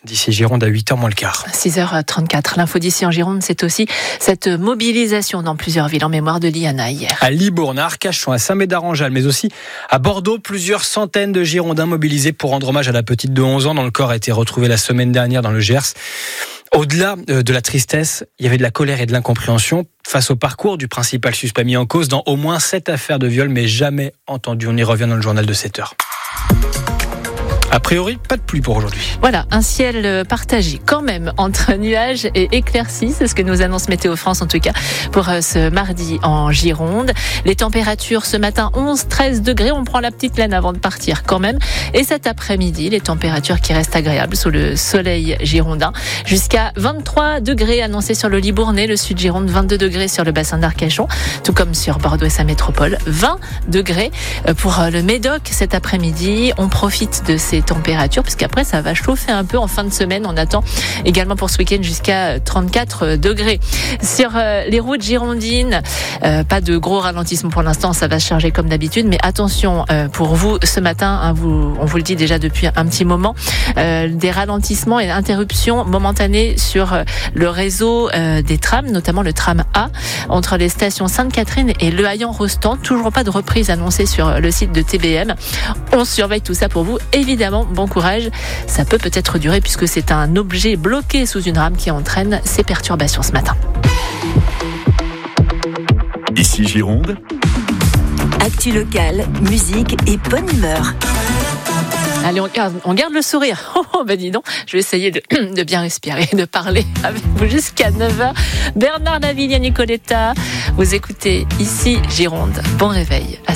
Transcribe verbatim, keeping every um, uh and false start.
d'ici Gironde à huit heures moins le quart. six heures trente-quatre. L'info d'ici en Gironde, c'est aussi cette mobilisation dans plusieurs villes en mémoire de Liana hier. À Libourne, à Arcachon, à Saint-Médard-en-Jalles, mais aussi à Bordeaux, plusieurs centaines de Girondins mobilisés pour rendre hommage à la petite de onze ans dont le corps a été retrouvé la semaine dernière dans le Gers. Au-delà de la tristesse, il y avait de la colère et de l'incompréhension face au parcours du principal suspect mis en cause dans au moins sept affaires de viol, mais jamais entendu. On y revient dans le journal de sept heures. A priori, pas de pluie pour aujourd'hui. Voilà, un ciel partagé quand même entre nuages et éclaircies. C'est ce que nous annonce Météo France en tout cas pour ce mardi en Gironde. Les températures ce matin, onze à treize degrés. On prend la petite laine avant de partir quand même. Et cet après-midi, les températures qui restent agréables sous le soleil girondin. Jusqu'à vingt-trois degrés annoncés sur le Libournais, le sud Gironde, vingt-deux degrés sur le bassin d'Arcachon, tout comme sur Bordeaux et sa métropole. vingt degrés pour le Médoc cet après-midi. On profite de ces températures puisqu'après ça va chauffer un peu en fin de semaine. On attend également pour ce week-end jusqu'à trente-quatre degrés. Sur euh, les routes girondines, euh, pas de gros ralentissement pour l'instant, ça va se charger comme d'habitude, mais attention euh, pour vous ce matin, hein, vous, on vous le dit déjà depuis un petit moment, euh, des ralentissements et interruptions momentanées sur euh, le réseau euh, des trams, notamment le tram A entre les stations Sainte-Catherine et Le Haillan-Rostand. Toujours pas de reprise annoncée sur le site de T B M. On surveille tout ça pour vous, évidemment. Bon courage, ça peut peut-être durer puisque c'est un objet bloqué sous une rame qui entraîne ces perturbations ce matin. Ici Gironde. Actu locale, musique et bonne humeur. Allez, on garde, on garde le sourire. Oh, oh ben dis donc, je vais essayer de, de bien respirer, de parler avec vous jusqu'à neuf heures. Bernard Lavilliers, Nicoletta, vous écoutez Ici Gironde. Bon réveil.